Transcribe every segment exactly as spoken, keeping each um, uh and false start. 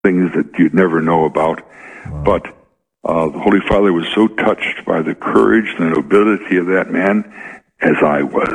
things that you'd never know about. Wow. But uh, the Holy Father was so touched by the courage and the nobility of that man, as I was.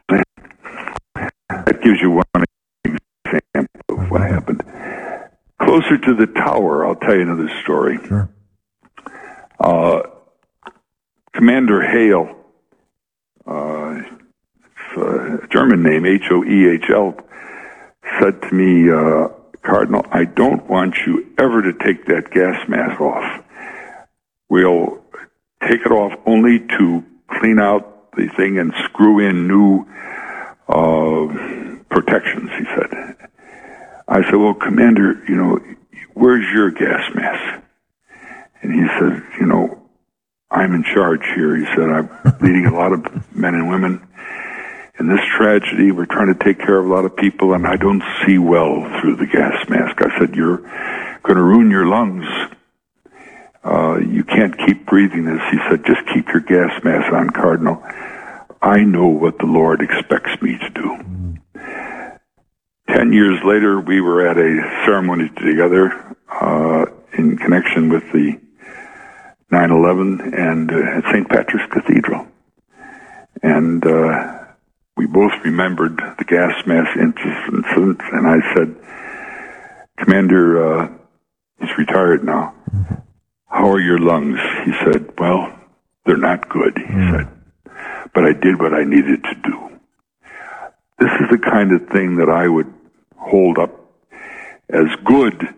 That gives you one example of what happened. Closer to the tower, I'll tell you another story. Sure. Uh, Commander Hale, uh, it's a German name, H O E H L, said to me, uh, Cardinal, I don't want you ever to take that gas mask off. We'll take it off only to clean out the thing and screw in new uh, protections, he said. I said, well, Commander, you know, where's your gas mask? And he said, you know, I'm in charge here. He said, I'm leading a lot of men and women in this tragedy. We're trying to take care of a lot of people, and I don't see well through the gas mask. I said, you're going to ruin your lungs. Uh, you can't keep breathing this. He said, just keep your gas mask on, Cardinal. I know what the Lord expects me to do. Ten years later, we were at a ceremony together uh, in connection with the nine eleven and uh, at Saint Patrick's Cathedral. And uh, we both remembered the gas mask incident, and I said, Commander, uh, he's retired now, how are your lungs? He said, well, they're not good, he mm. said, but I did what I needed to do. This is the kind of thing that I would hold up as good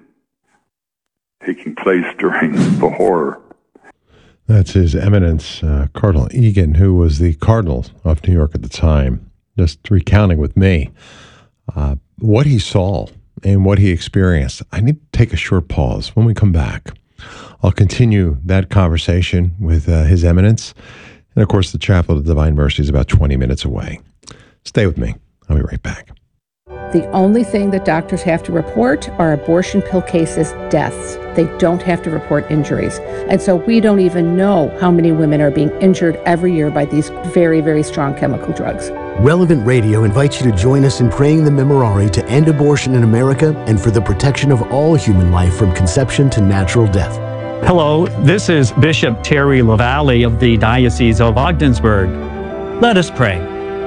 taking place during the horror. That's His Eminence, uh, Cardinal Egan, who was the Cardinal of New York at the time, just recounting with me uh, what he saw and what he experienced. I need to take a short pause. When we come back, I'll continue that conversation with uh, His Eminence. And, of course, the Chapel of the Divine Mercy is about twenty minutes away. Stay with me. I'll be right back. The only thing that doctors have to report are abortion pill cases, deaths. They don't have to report injuries. And so we don't even know how many women are being injured every year by these very, very strong chemical drugs. Relevant Radio invites you to join us in praying the Memorare to end abortion in America and for the protection of all human life from conception to natural death. Hello, this is Bishop Terry LaValle of the Diocese of Ogdensburg. Let us pray.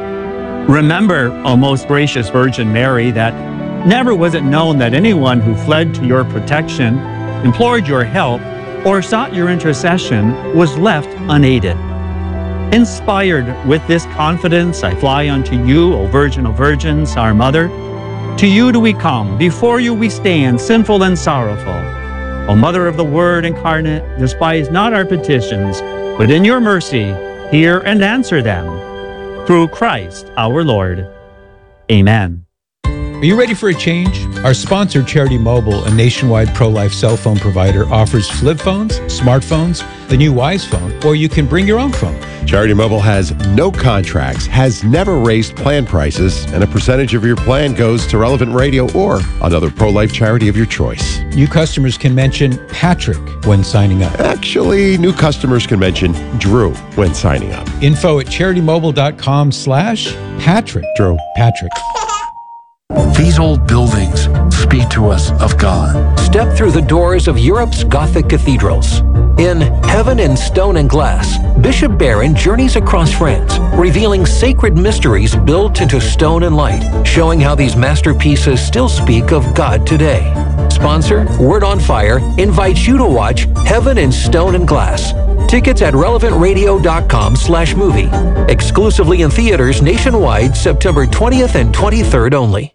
Remember, O most gracious Virgin Mary, that never was it known that anyone who fled to your protection, implored your help, or sought your intercession was left unaided. Inspired with this confidence, I fly unto you, O Virgin of Virgins, our Mother. To you do we come, before you we stand, sinful and sorrowful. O Mother of the Word incarnate, despise not our petitions, but in your mercy hear and answer them. Through Christ our Lord. Amen. Are you ready for a change? Our sponsor, Charity Mobile, a nationwide pro-life cell phone provider, offers flip phones, smartphones, the new Wise phone, or you can bring your own phone. Charity Mobile has no contracts, has never raised plan prices, and a percentage of your plan goes to Relevant Radio or another pro-life charity of your choice. New customers can mention Patrick when signing up. Actually, new customers can mention Drew when signing up. Info at charitymobile.com slash Patrick. Drew. Patrick. These old buildings speak to us of God. Step through the doors of Europe's Gothic cathedrals. In Heaven in Stone and Glass, Bishop Barron journeys across France, revealing sacred mysteries built into stone and light, showing how these masterpieces still speak of God today. Sponsor, Word on Fire, invites you to watch Heaven in Stone and Glass. Tickets at relevantradio.com slash movie. Exclusively in theaters nationwide, September twentieth and twenty-third only.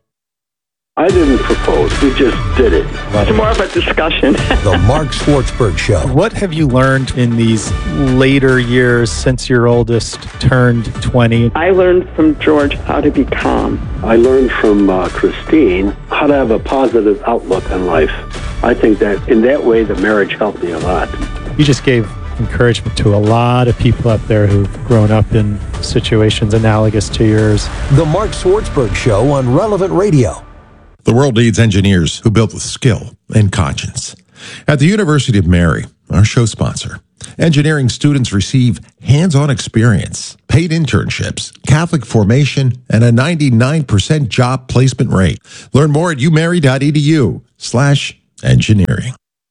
I didn't propose. We just did it. It's more of a discussion. The Mark Schwartzberg Show. What have you learned in these later years since your oldest turned twenty? I learned from George how to be calm. I learned from uh, Christine how to have a positive outlook on life. I think that in that way, the marriage helped me a lot. You just gave encouragement to a lot of people out there who've grown up in situations analogous to yours. The Mark Schwartzberg Show on Relevant Radio. The world needs engineers who build with skill and conscience. At the University of Mary, our show sponsor, engineering students receive hands-on experience, paid internships, Catholic formation, and a ninety-nine percent job placement rate. Learn more at umary.edu slash Engineering.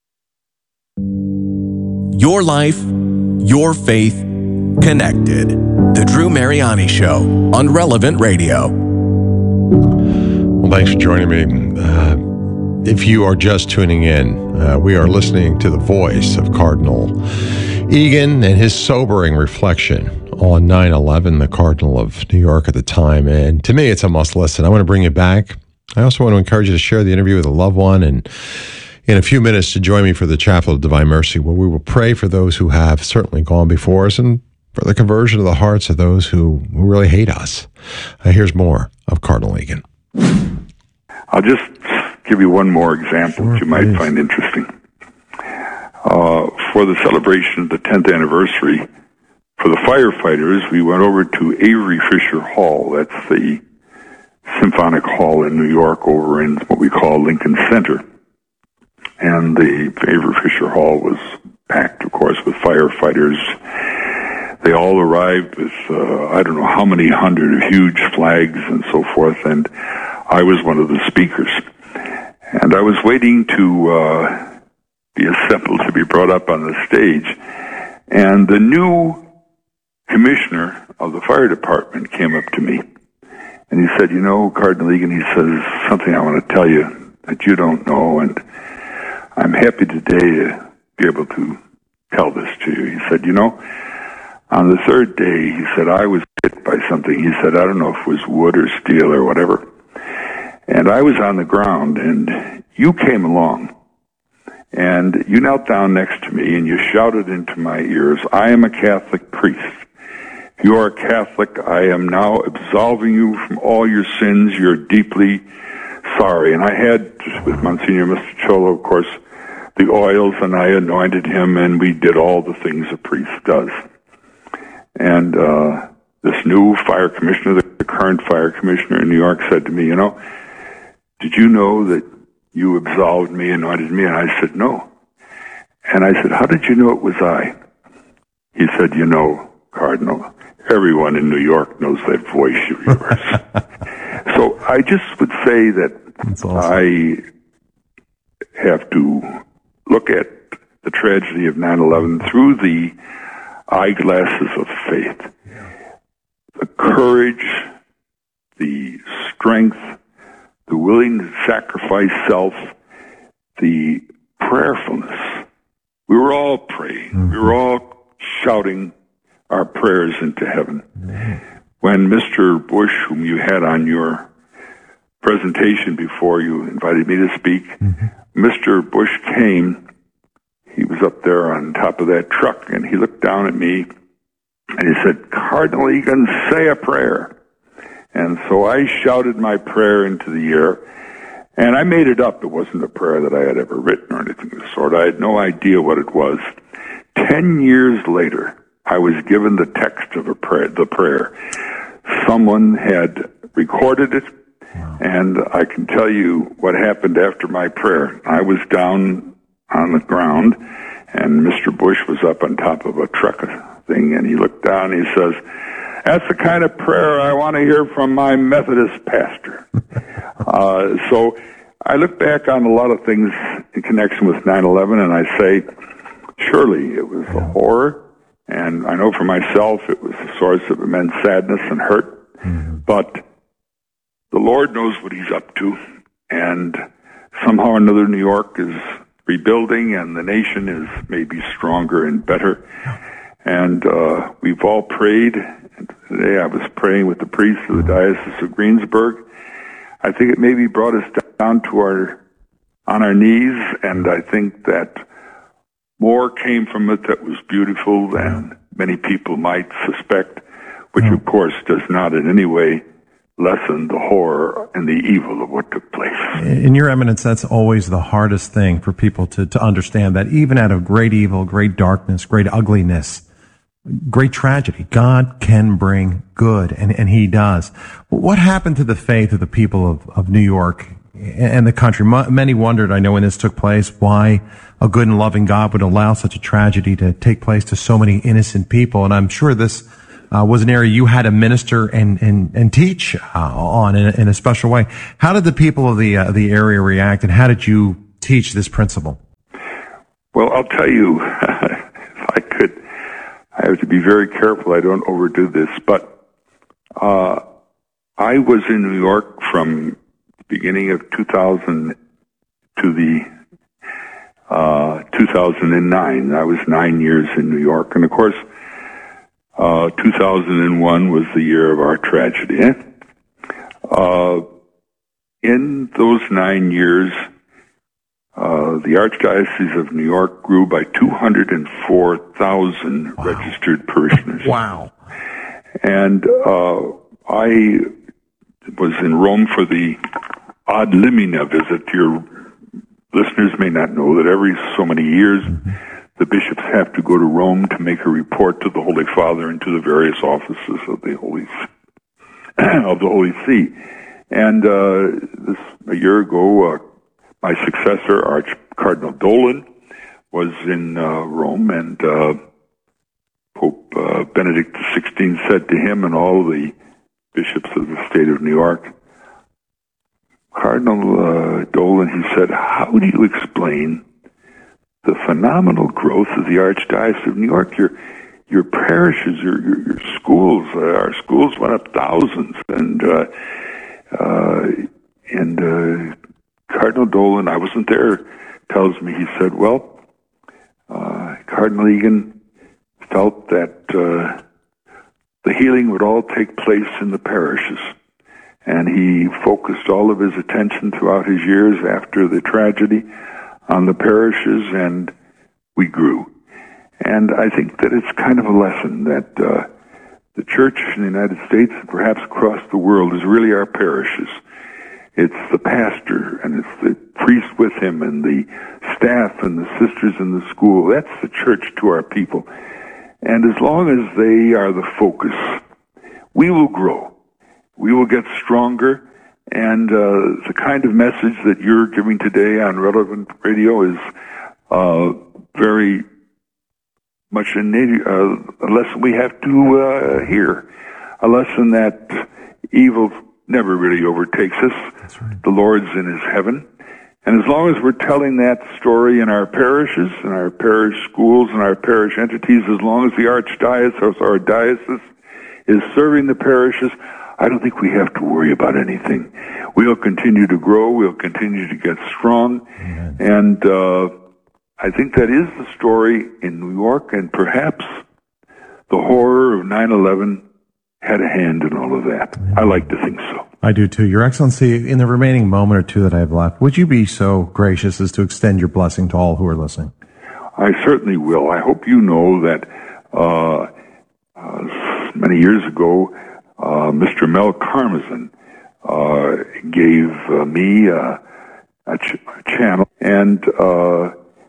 Your life, your faith, connected. The Drew Mariani Show on Relevant Radio. Well, thanks for joining me. Uh, if you are just tuning in, uh, we are listening to the voice of Cardinal Egan and his sobering reflection on nine eleven, the Cardinal of New York at the time. And to me, it's a must listen. I want to bring you back. I also want to encourage you to share the interview with a loved one, and in a few minutes to join me for the Chapel of Divine Mercy, where we will pray for those who have certainly gone before us and for the conversion of the hearts of those who, who really hate us. Uh, here's more of Cardinal Egan. I'll just give you one more example Sure, that you might please. find interesting. Uh, for the celebration of the tenth anniversary, for the firefighters, we went over to Avery Fisher Hall. That's the Symphonic Hall in New York over in what we call Lincoln Center. And the Avery Fisher Hall was packed, of course, with firefighters. They all arrived with, uh, I don't know how many hundred huge flags and so forth, and I was one of the speakers. And I was waiting to uh, be assembled to be brought up on the stage, and the new commissioner of the fire department came up to me, and he said, you know, Cardinal Egan, he says, something I want to tell you that you don't know, and I'm happy today to be able to tell this to you. He said, you know, on the third day, he said, I was hit by something. He said, I don't know if it was wood or steel or whatever. And I was on the ground, and you came along, and you knelt down next to me, and you shouted into my ears, I am a Catholic priest. If you are a Catholic, I am now absolving you from all your sins. You're deeply sorry. And I had, with Monsignor Mister Cholo, of course, the oils, and I anointed him, and we did all the things a priest does. And uh, this new fire commissioner, the current fire commissioner in New York, said to me, you know, did you know that you absolved me, anointed me? And I said, no. And I said, how did you know it was I? He said, you know, Cardinal, everyone in New York knows that voice of yours. So I just would say that awesome. I have to look at the tragedy of nine eleven through the eyeglasses of faith. The courage, the strength, the willing to sacrifice self, the prayerfulness. We were all praying. Mm-hmm. We were all shouting our prayers into heaven. Mm-hmm. When Mister Bush, whom you had on your presentation before you invited me to speak, mm-hmm. Mister Bush came. He was up there on top of that truck, and he looked down at me, and he said, Cardinal Egan, say a prayer. And so I shouted my prayer into the air, and I made it up. It wasn't a prayer that I had ever written or anything of the sort. I had no idea what it was. Ten years later, I was given the text of a prayer, the prayer. Someone had recorded it, and I can tell you what happened after my prayer. I was down on the ground, and Mister Bush was up on top of a truck thing, and he looked down and he says, that's the kind of prayer I want to hear from my Methodist pastor. uh, so I look back on a lot of things in connection with nine eleven, and I say, surely it was a horror, and I know for myself it was a source of immense sadness and hurt, mm-hmm. but the Lord knows what he's up to, and somehow or another New York is rebuilding, and the nation is maybe stronger and better. And uh, we've all prayed. And today I was praying with the priest of the Diocese of Greensburg. I think it maybe brought us down to our on our knees, and I think that more came from it that was beautiful than many people might suspect, which of course does not in any way lessen the horror and the evil of what took place. In your eminence, that's always the hardest thing for people to, to understand, that even out of great evil, great darkness, great ugliness, great tragedy, God can bring good, and, and he does. What happened to the faith of the people of, of New York and the country? Many wondered, I know when this took place, why a good and loving God would allow such a tragedy to take place to so many innocent people. And I'm sure this Uh, was an area you had to minister and and, and teach uh, on in a, in a special way. How did the people of the uh, the area react, and how did you teach this principle? Well, I'll tell you, if I could, I have to be very careful I don't overdo this, but uh, I was in New York from the beginning of two thousand to the uh, two thousand nine. I was nine years in New York, and of course, uh, two thousand one was the year of our tragedy. Eh? Uh, in those nine years, Uh, the Archdiocese of New York grew by two hundred four thousand wow. registered parishioners. Wow. And uh, I was in Rome for the Ad Limina visit. Your listeners may not know that every so many years mm-hmm. the bishops have to go to Rome to make a report to the Holy Father and to the various offices of the Holy of the Holy See. And uh, this a year ago, uh, my successor, Arch Cardinal Dolan, was in uh, Rome, and uh, Pope uh, Benedict the sixteenth said to him and all the bishops of the state of New York, Cardinal uh, Dolan, he said, how do you explain the phenomenal growth of the Archdiocese of New York? Your your parishes, your your, your schools, uh, our schools went up thousands, and uh, uh, and. Uh, Cardinal Dolan, I wasn't there, tells me, he said, well, uh, Cardinal Egan felt that uh, the healing would all take place in the parishes. And he focused all of his attention throughout his years after the tragedy on the parishes, and we grew. And I think that it's kind of a lesson that uh, the Church in the United States, and perhaps across the world, is really our parishes. It's the pastor, and it's the priest with him, and the staff, and the sisters in the school. That's the church to our people. And as long as they are the focus, we will grow. We will get stronger, and uh, the kind of message that you're giving today on Relevant Radio is uh, very much a, uh, a lesson we have to uh, hear, a lesson that evil never really overtakes us. That's right. The Lord's in his heaven. And as long as we're telling that story in our parishes, in our parish schools, and our parish entities, as long as the Archdiocese, our diocese, is serving the parishes, I don't think we have to worry about anything. We'll continue to grow. We'll continue to get strong. Amen. And uh, I think that is the story in New York, and perhaps the horror of nine eleven had a hand in all of that. I like to think so. I do too. Your Excellency, in the remaining moment or two that I have left, would you be so gracious as to extend your blessing to all who are listening? I certainly will. I hope you know that uh, uh, many years ago, uh, Mister Mel Karmazin uh, gave uh, me uh, a, ch- a channel, and uh,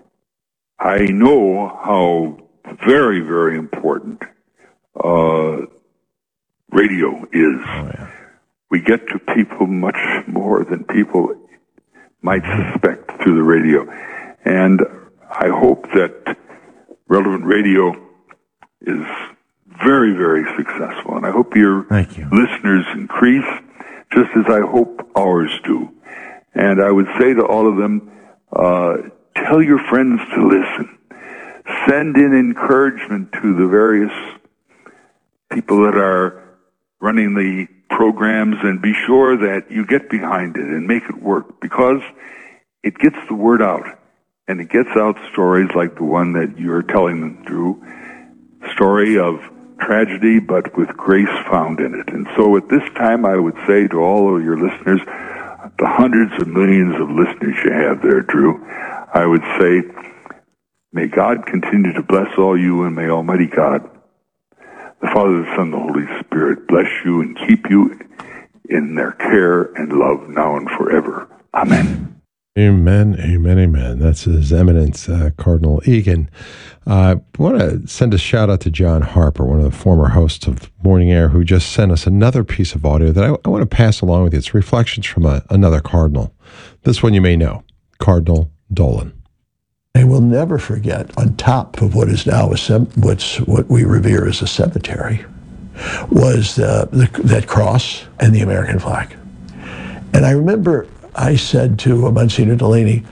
I know how very, very important uh, radio is. Oh, yeah. We get to people much more than people might suspect through the radio. And I hope that Relevant Radio is very, very successful. And I hope your Thank you. listeners increase, just as I hope ours do. And I would say to all of them, uh, tell your friends to listen. Send in encouragement to the various people that are running the programs, and be sure that you get behind it and make it work, because it gets the word out, and it gets out stories like the one that you're telling them, Drew, story of tragedy but with grace found in it. And so at this time I would say to all of your listeners, the hundreds of millions of listeners you have there, Drew, I would say, may God continue to bless all you, and may Almighty God, the Father, the Son, the Holy Spirit, bless you and keep you in their care and love now and forever. Amen. Amen, amen, amen. That's His Eminence, uh, Cardinal Egan. Uh, I want to send a shout out to John Harper, one of the former hosts of Morning Air, who just sent us another piece of audio that I, I want to pass along with you. It's reflections from a, another cardinal. This one you may know, Cardinal Dolan. I will never forget, on top of what is now a sem- what's what we revere as a cemetery, was uh, the, that cross and the American flag. And I remember I said to Monsignor Delaney,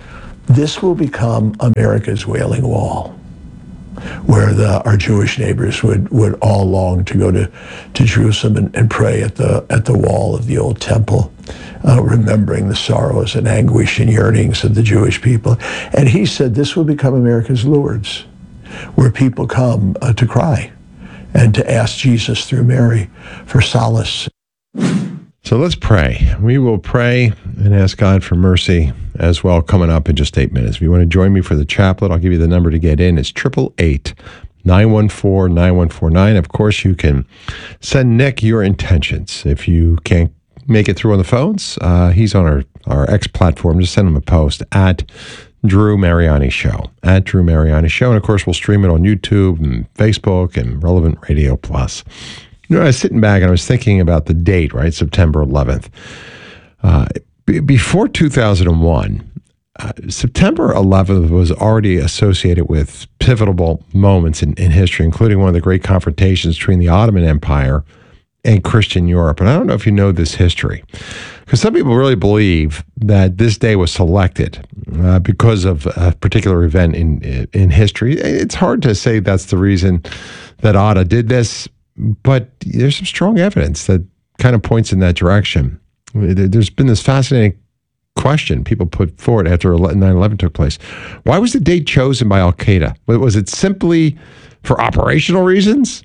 this will become America's Wailing Wall, where the, our Jewish neighbors would, would all long to go to, to Jerusalem and, and pray at the at the wall of the old temple, uh, remembering the sorrows and anguish and yearnings of the Jewish people. And he said this will become America's Lourdes, where people come uh, to cry and to ask Jesus through Mary for solace. So let's pray. We will pray and ask God for mercy as well coming up in just eight minutes. If you want to join me for the chaplet, I'll give you the number to get in. It's eight eight eight, nine one four, nine one four nine. Of course, you can send Nick your intentions. If you can't make it through on the phones, uh, he's on our, our X platform. Just send him a post at Drew Mariani Show, at Drew Mariani Show. And of course, we'll stream it on YouTube and Facebook and Relevant Radio Plus. You know, I was sitting back and I was thinking about the date, right? September eleventh. Uh, b- before two thousand one, uh, September eleventh was already associated with pivotal moments in, in history, including one of the great confrontations between the Ottoman Empire and Christian Europe. And I don't know if you know this history, because some people really believe that this day was selected uh, because of a particular event in in history. It's hard to say that's the reason that Otto did this, but there's some strong evidence that kind of points in that direction. There's been this fascinating question people put forward after nine eleven took place. Why was the date chosen by Al-Qaeda? Was it simply for operational reasons?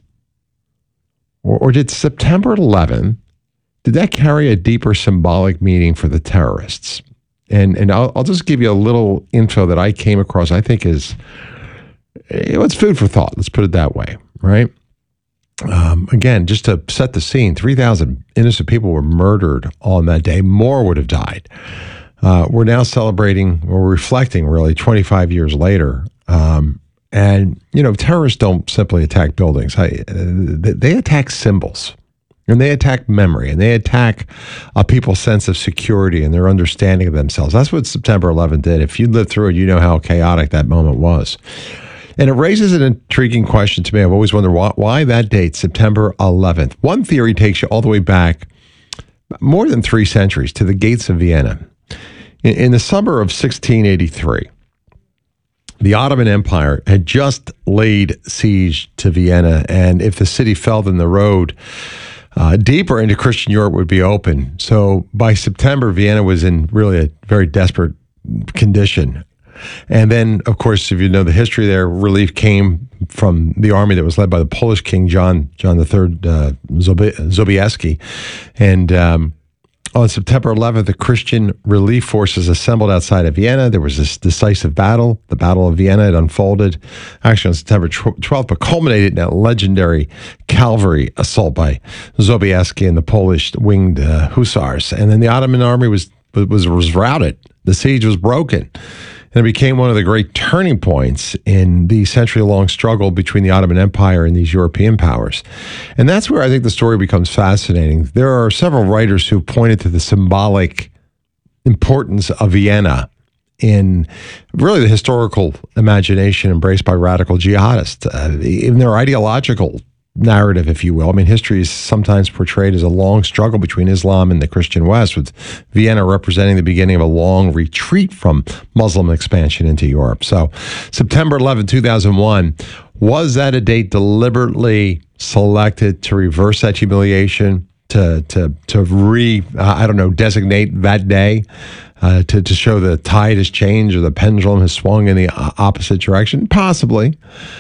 Or, or did September eleventh, did that carry a deeper symbolic meaning for the terrorists? And and I'll, I'll just give you a little info that I came across I think is, it's food for thought. Let's put it that way, right? Um, again, just to set the scene, three thousand innocent people were murdered on that day. More would have died. Uh, we're now celebrating, or reflecting really, twenty-five years later. Um, and, you know, terrorists don't simply attack buildings. I, uh, they attack symbols, and they attack memory, and they attack uh, people's sense of security and their understanding of themselves. That's what September eleventh did. If you lived through it, you know how chaotic that moment was. And it raises an intriguing question to me. I've always wondered why, why that date, September eleventh. One theory takes you all the way back more than three centuries to the gates of Vienna. In, in the summer of sixteen eighty-three, the Ottoman Empire had just laid siege to Vienna, and if the city fell, then the road uh, deeper into Christian Europe would be open. So by September, Vienna was in really a very desperate condition. And then, of course, if you know the history there, relief came from the army that was led by the Polish King John John the Third uh, Sobieski. And um, on September eleventh, the Christian relief forces assembled outside of Vienna. There was this decisive battle. The Battle of Vienna had unfolded actually on September twelfth, but culminated in a legendary cavalry assault by Sobieski and the Polish winged uh, hussars. And then the Ottoman army was was was routed. The siege was broken. And it became one of the great turning points in the century-long struggle between the Ottoman Empire and these European powers. And that's where I think the story becomes fascinating. There are several writers who pointed to the symbolic importance of Vienna in really the historical imagination embraced by radical jihadists, uh, in their ideological narrative, if you will. I mean, history is sometimes portrayed as a long struggle between Islam and the Christian West, with Vienna representing the beginning of a long retreat from Muslim expansion into Europe. So September eleventh, two thousand one, was that a date deliberately selected to reverse that humiliation, to to to re, uh, I don't know, designate that day, uh, to, to show the tide has changed or the pendulum has swung in the opposite direction? Possibly.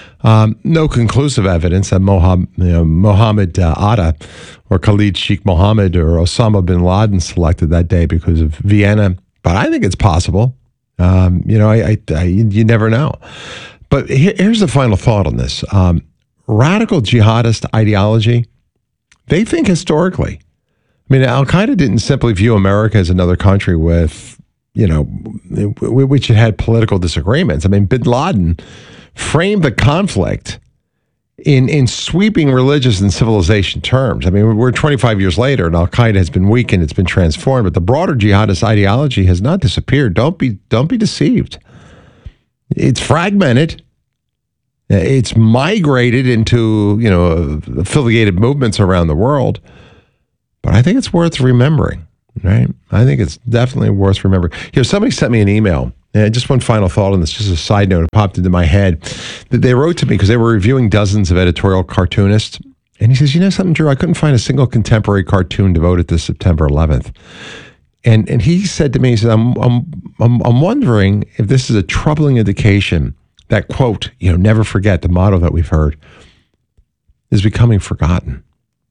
Um, no conclusive evidence that Mohammed, you know, Mohammed uh, Atta or Khalid Sheikh Mohammed or Osama bin Laden selected that day because of Vienna, but I think it's possible. Um, you know, I, I, I, you never know. But here, here's the final thought on this. Um, radical jihadist ideology, they think historically. I mean, Al-Qaeda didn't simply view America as another country with, you know, which it had political disagreements. I mean, bin Laden framed the conflict in in sweeping religious and civilization terms. I mean, we're twenty-five years later, and Al-Qaeda has been weakened, it's been transformed, but the broader jihadist ideology has not disappeared. Don't be don't be deceived. It's fragmented. It's migrated into, you know, affiliated movements around the world. But I think it's worth remembering, right? I think it's definitely worth remembering. Here, somebody sent me an email And just one final thought on this, just a side note, it popped into my head. They wrote to me because they were reviewing dozens of editorial cartoonists. And he says, you know something, Drew, I couldn't find a single contemporary cartoon devoted to September eleventh. And and he said to me, he said, I'm, I'm, I'm, I'm wondering if this is a troubling indication that, quote, you know, never forget, the motto that we've heard, is becoming forgotten.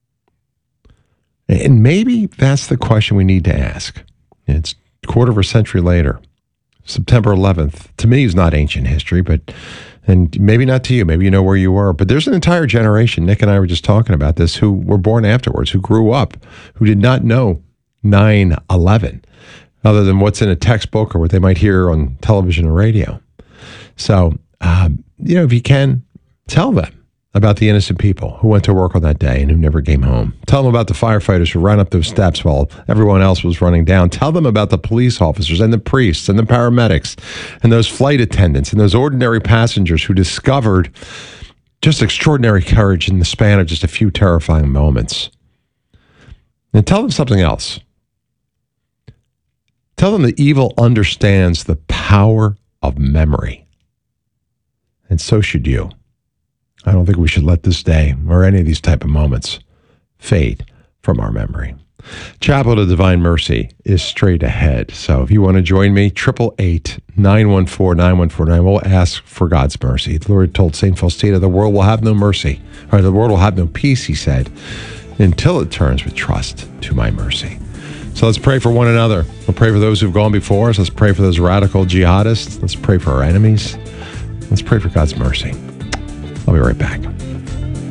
And maybe that's the question we need to ask. It's a quarter of a century later. September eleventh, to me, is not ancient history, but, and maybe not to you, maybe you know where you were, but there's an entire generation, Nick and I were just talking about this, who were born afterwards, who grew up, who did not know nine eleven, other than what's in a textbook or what they might hear on television or radio. So, um, you know, if you can, tell them about the innocent people who went to work on that day and who never came home. Tell them about the firefighters who ran up those steps while everyone else was running down. Tell them about the police officers and the priests and the paramedics and those flight attendants and those ordinary passengers who discovered just extraordinary courage in the span of just a few terrifying moments. And tell them something else. Tell them that evil understands the power of memory. And so should you. I don't think we should let this day or any of these type of moments fade from our memory. Chapel of Divine Mercy is straight ahead. So if you want to join me, eight eight eight, nine one four, nine one four nine. We'll ask for God's mercy. The Lord told Saint Faustina, the world will have no mercy, or the world will have no peace, he said, until it turns with trust to my mercy. So let's pray for one another. We'll pray for those who've gone before us. Let's pray for those radical jihadists. Let's pray for our enemies. Let's pray for God's mercy. I'll be right back.